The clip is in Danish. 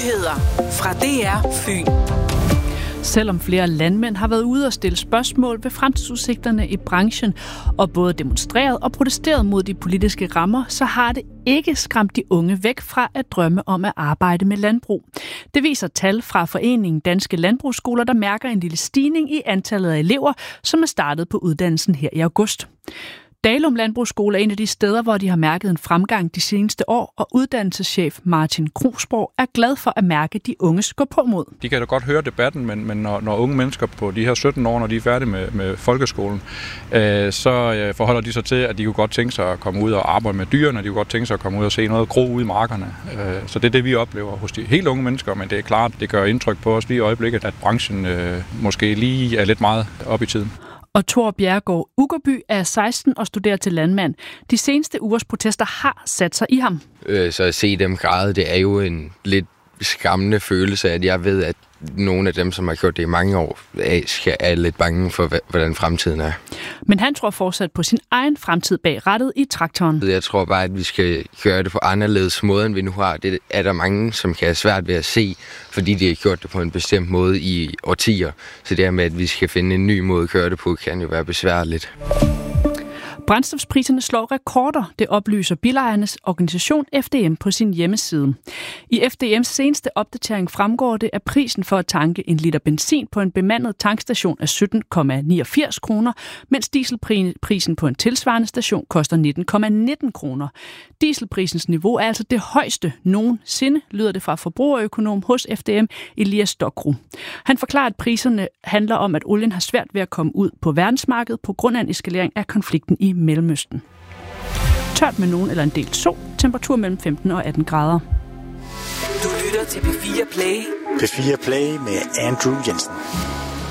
Nyheder fra DR Fyn. Selvom flere landmænd har været ude og stille spørgsmål ved fremtidsudsigterne i branchen og både demonstreret og protesteret mod de politiske rammer, så har det ikke skræmt de unge væk fra at drømme om at arbejde med landbrug. Det viser tal fra Foreningen Danske Landbrugsskoler, der mærker en lille stigning i antallet af elever, som er startet på uddannelsen her i august. Dalum Landbrugsskole er en af de steder, hvor de har mærket en fremgang de seneste år, og uddannelseschef Martin Krusborg er glad for at mærke de unges gå på mod. De kan da godt høre debatten, men når unge mennesker på de her 17 år, når de er færdige med folkeskolen, så forholder de sig til, at de kunne godt tænke sig at komme ud og arbejde med dyrene, de kunne godt tænke sig at komme ud og se noget gro ude i markerne. Så det er det, vi oplever hos de helt unge mennesker, men det er klart, det gør indtryk på os lige i øjeblikket, at branchen måske lige er lidt meget op i tiden. Og Thor Bjerregaard Uggerby er 16 og studerer til landmand. De seneste ugers protester har sat sig i ham. Så at se dem græde, det er jo en lidt skræmmende følelse, at jeg ved, at nogle af dem, som har gjort det i mange år, er lidt bange for, hvordan fremtiden er. Men han tror fortsat på sin egen fremtid bag rattet i traktoren. Jeg tror bare, at vi skal gøre det på anderledes måde, end vi nu har. Det er der mange, som kan have svært ved at se, fordi de har gjort det på en bestemt måde i årtier. Så det med, at vi skal finde en ny måde at gøre det på, kan jo være besværligt. Brændstofpriserne slår rekorder, det oplyser bilejernes organisation FDM på sin hjemmeside. I FDM's seneste opdatering fremgår det, at prisen for at tanke en liter benzin på en bemandet tankstation er 17,89 kroner, mens dieselprisen på en tilsvarende station koster 19,19 kroner. Dieselprisens niveau er altså det højeste nogensinde, lyder det fra forbrugerøkonom hos FDM, Elias Stokru. Han forklarer, at priserne handler om, at olien har svært ved at komme ud på verdensmarkedet på grund af en eskalering af konflikten i Mellemøsten. Tørt med nogen eller en del sol, temperatur mellem 15 og 18 grader. Du lytter til P4 Play. P4 Play med Andrew Jensen.